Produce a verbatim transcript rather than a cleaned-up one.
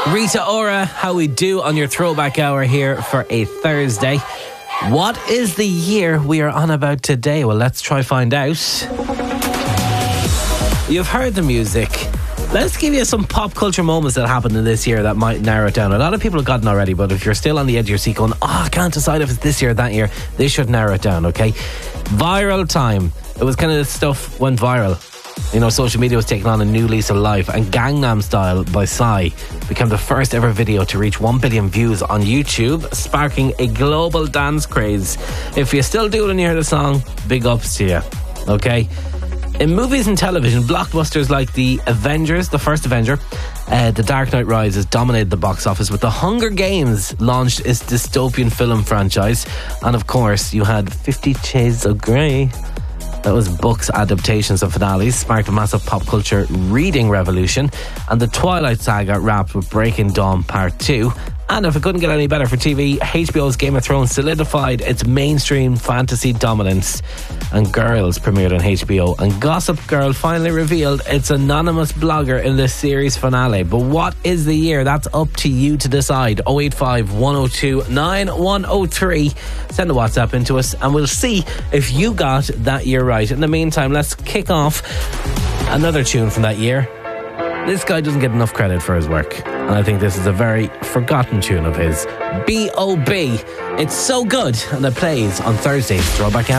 Rita Ora, how we do on your throwback hour here for a Thursday. What is the year we are on about today? Well, let's try find out. You've heard the music. Let's give you some pop culture moments that happened in this year that might narrow it down. A lot of people have gotten already, but if you're still on the edge of your seat going, oh, I can't decide if it's this year or that year, they should narrow it down, okay? Viral time. It was kind of this stuff went viral. You know, social media was taking on a new lease of life, and Gangnam Style by Psy became the first ever video to reach one billion views on YouTube, sparking a global dance craze. If you still do it and you hear the song, big ups to you, okay? In movies and television, blockbusters like The Avengers, the first Avenger, uh, The Dark Knight Rises dominated the box office, with The Hunger Games launched its dystopian film franchise. And of course, you had Fifty Shades of Grey. That was books, adaptations and finales, sparked a massive pop culture reading revolution. And the Twilight Saga wrapped with Breaking Dawn Part two. And if it couldn't get any better for T V, H B O's Game of Thrones solidified its mainstream fantasy dominance, and Girls premiered on H B O, and Gossip Girl finally revealed its anonymous blogger in the series finale. But what is the year? That's up to you to decide. oh eight five, one oh two, nine one oh three. Send a WhatsApp into us and we'll see if you got that year right. In the meantime, let's kick off another tune from that year. This guy doesn't get enough credit for his work, and I think this is a very forgotten tune of his. B O B. It's so good, and it plays on Thursday's Throwback Hour.